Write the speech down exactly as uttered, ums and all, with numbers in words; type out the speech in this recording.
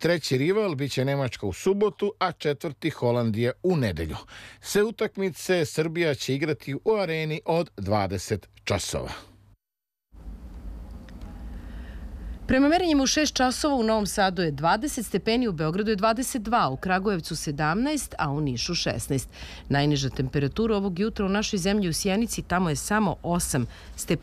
Treći rival biće Nemačka u subotu, a četvrti Holandija u nedelju. Sve utakmice Srbija će igrati u Areni od dvadeset časova. Prema merenjima u šest časova u Novom Sadu je dvadeset stepeni, u Beogradu je dvadeset dva, u Kragujevcu sedamnaest, a u Nišu šesnaest. Najniža temperatura ovog jutra u našoj zemlji u Sjenici, tamo je samo osam stepeni.